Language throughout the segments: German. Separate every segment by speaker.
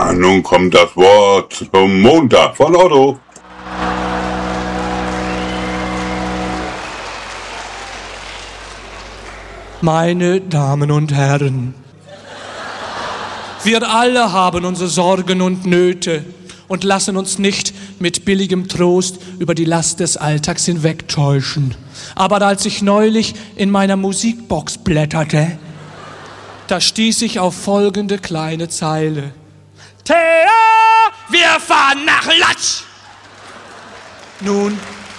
Speaker 1: Nun kommt das Wort zum Montag von Otto.
Speaker 2: Meine Damen und Herren, wir alle haben unsere Sorgen und Nöte und lassen uns nicht mit billigem Trost über die Last des Alltags hinwegtäuschen. Aber als ich neulich in meiner Musikbox blätterte, da stieß ich auf folgende kleine Zeile. Theo, wir fahren nach Latsch! Nun,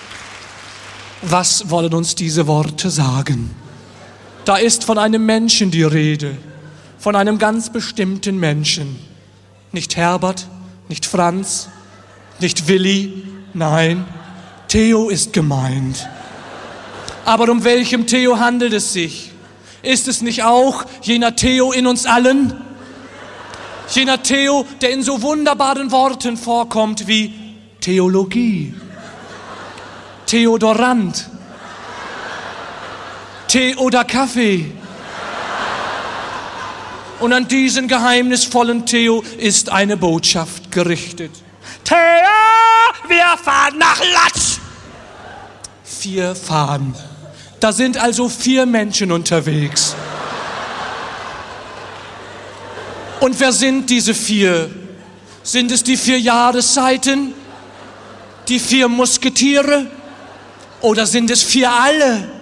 Speaker 2: was wollen uns diese Worte sagen? Da ist von einem Menschen die Rede, von einem ganz bestimmten Menschen. Nicht Herbert, nicht Franz, nicht Willi, nein, Theo ist gemeint. Aber um welchem Theo handelt es sich? Ist es nicht auch jener Theo in uns allen? Jener Theo, der in so wunderbaren Worten vorkommt wie Theologie, Theodorant, Tee oder Kaffee. Und an diesen geheimnisvollen Theo ist eine Botschaft gerichtet. Theo, wir fahren nach Latsch! 4 fahren. Da sind also 4 Menschen unterwegs. Und wer sind diese 4? Sind es die 4 Jahreszeiten? Die 4 Musketiere? Oder sind es 4 alle?